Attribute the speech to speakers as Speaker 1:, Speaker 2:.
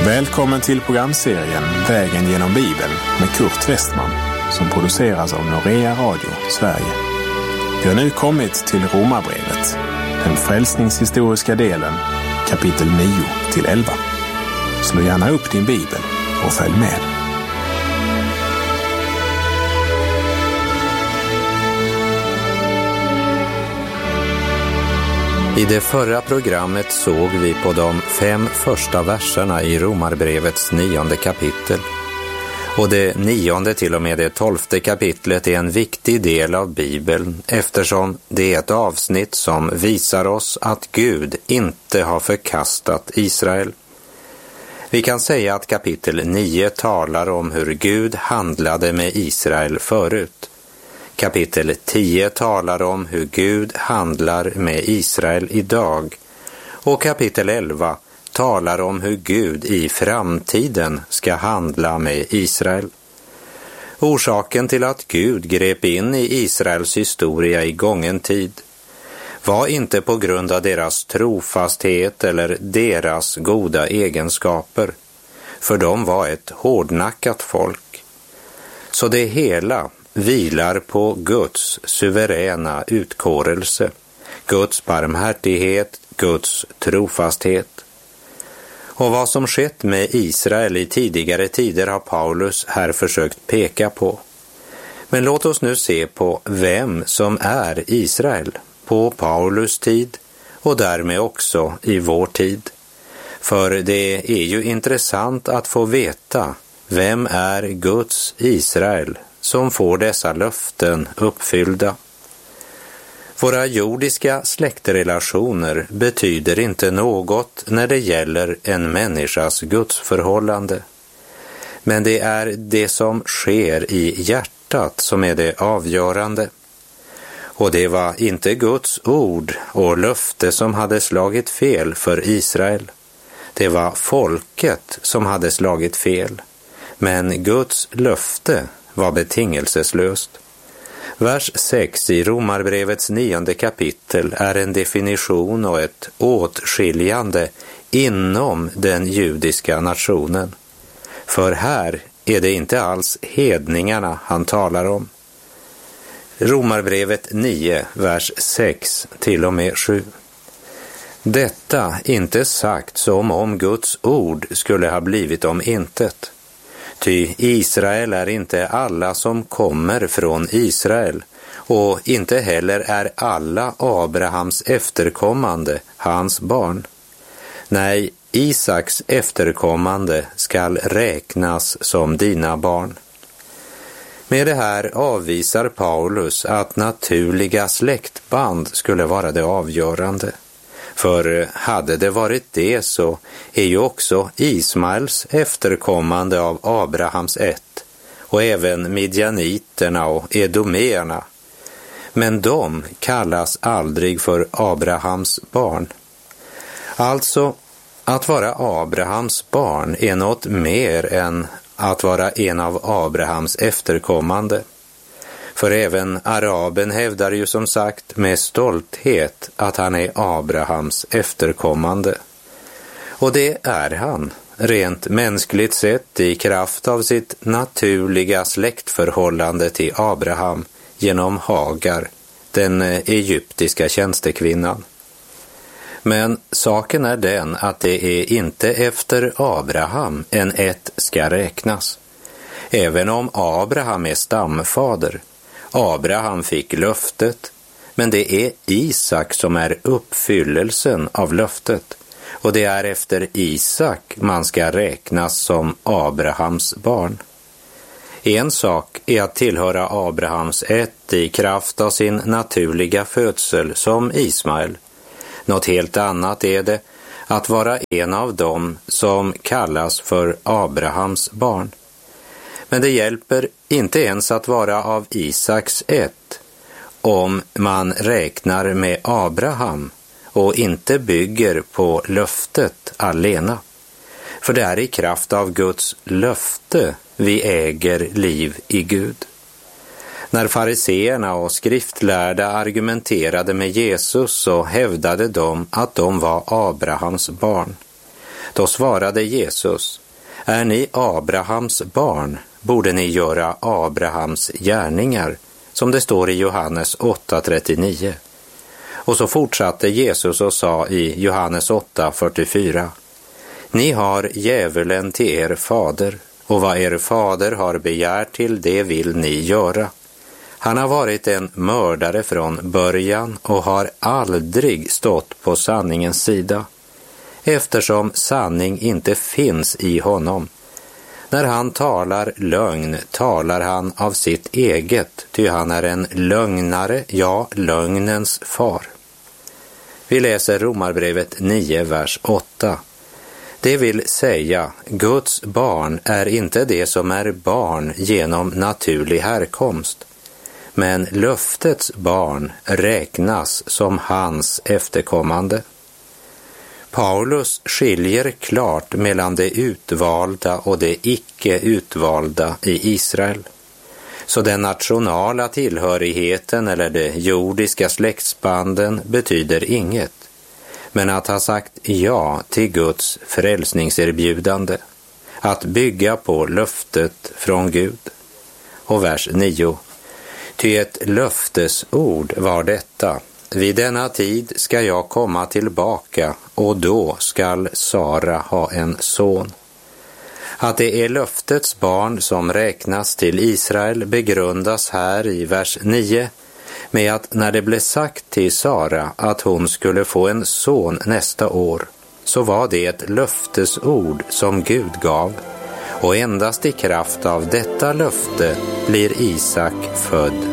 Speaker 1: Välkommen till programserien Vägen genom Bibeln med Kurt Westman som produceras av Norea Radio, Sverige. Vi har nu kommit till Romarbrevet, den frälsningshistoriska delen, kapitel 9-11. Slå gärna upp din bibel och följ med.
Speaker 2: I det förra programmet såg vi på de 5 första verserna i Romarbrevets 9:e kapitel. Och det 9:e till och med det 12:e kapitlet är en viktig del av Bibeln eftersom det är ett avsnitt som visar oss att Gud inte har förkastat Israel. Vi kan säga att kapitel 9 talar om hur Gud handlade med Israel förut. Kapitel 10 talar om hur Gud handlar med Israel idag. Och kapitel 11 talar om hur Gud i framtiden ska handla med Israel. Orsaken till att Gud grep in i Israels historia i gången tid var inte på grund av deras trofasthet eller deras goda egenskaper, för de var ett hårdnackat folk. Så det hela vilar på Guds suveräna utkårelse, Guds barmhärtighet, Guds trofasthet. Och vad som skett med Israel i tidigare tider har Paulus här försökt peka på. Men låt oss nu se på vem som är Israel på Paulus tid och därmed också i vår tid. För det är ju intressant att få veta vem är Guds Israel som får dessa löften uppfyllda. Våra jordiska släktrelationer betyder inte något när det gäller en människas gudsförhållande. Men det är det som sker i hjärtat som är det avgörande. Och det var inte Guds ord och löfte som hade slagit fel för Israel. Det var folket som hade slagit fel. Men Guds löfte var betingelseslöst. Vers 6 i Romarbrevets 9:e kapitel är en definition och ett åtskiljande inom den judiska nationen. För här är det inte alls hedningarna han talar om. Romarbrevet 9, vers 6 till och med 7. Detta inte sagt som om Guds ord skulle ha blivit om intet. Ty Israel är inte alla som kommer från Israel, och inte heller är alla Abrahams efterkommande hans barn. Nej, Isaks efterkommande skall räknas som dina barn. Med det här avvisar Paulus att naturliga släktband skulle vara det avgörande. För hade det varit det så är ju också Ismaels efterkommande av Abrahams ett och även midjaniterna och edomeerna. Men de kallas aldrig för Abrahams barn. Alltså, att vara Abrahams barn är något mer än att vara en av Abrahams efterkommande. För även araben hävdar ju som sagt med stolthet att han är Abrahams efterkommande. Och det är han, rent mänskligt sett, i kraft av sitt naturliga släktförhållande till Abraham genom Hagar, den egyptiska tjänstekvinnan. Men saken är den att det är inte efter Abraham en ett ska räknas. Även om Abraham är stamfader. Abraham fick löftet, men det är Isak som är uppfyllelsen av löftet. Och det är efter Isak man ska räknas som Abrahams barn. En sak är att tillhöra Abrahams ett i kraft av sin naturliga födsel som Ismael. Något helt annat är det att vara en av dem som kallas för Abrahams barn. Men det hjälper inte ens att vara av Isaks ett om man räknar med Abraham och inte bygger på löftet alena. För det är i kraft av Guds löfte vi äger liv i Gud. När fariseerna och skriftlärda argumenterade med Jesus så hävdade de att de var Abrahams barn. Då svarade Jesus: är ni Abrahams barn, borde ni göra Abrahams gärningar, som det står i Johannes 8:39. Och så fortsatte Jesus och sa i Johannes 8:44: ni har djävulen till er fader, och vad er fader har begärt till det vill ni göra. Han har varit en mördare från början och har aldrig stått på sanningens sida, eftersom sanning inte finns i honom. När han talar lögn talar han av sitt eget, ty han är en lögnare, ja, lögnens far. Vi läser Romarbrevet 9, vers 8. Det vill säga, Guds barn är inte det som är barn genom naturlig härkomst, men löftets barn räknas som hans efterkommande. Paulus skiljer klart mellan det utvalda och det icke utvalda i Israel. Så den nationala tillhörigheten eller de jordiska släktsbanden betyder inget, men att ha sagt ja till Guds frälsningserbjudande, att bygga på löftet från Gud. Och vers 9. Ty ett löftesord var detta: vid denna tid ska jag komma tillbaka, och då skall Sara ha en son. Att det är löftets barn som räknas till Israel begrundas här i vers 9 med att när det blev sagt till Sara att hon skulle få en son nästa år, så var det ett löftesord som Gud gav, och endast i kraft av detta löfte blir Isak född